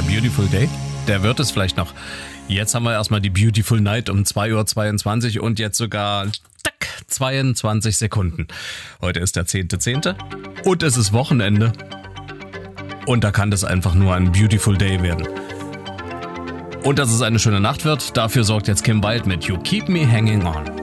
der Beautiful Day? Der wird es vielleicht noch. Jetzt haben wir erstmal die Beautiful Night um 2:22 Uhr und jetzt sogar 22 Sekunden. Heute ist der 10.10. und es ist Wochenende. Und da kann das einfach nur ein Beautiful Day werden. Und dass es eine schöne Nacht wird, dafür sorgt jetzt Kim Wilde mit You Keep Me Hanging On.